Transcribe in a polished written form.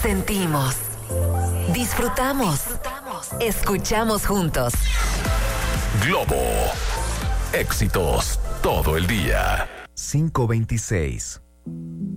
Sentimos, disfrutamos, escuchamos juntos. Globo. Éxitos todo el día. 526.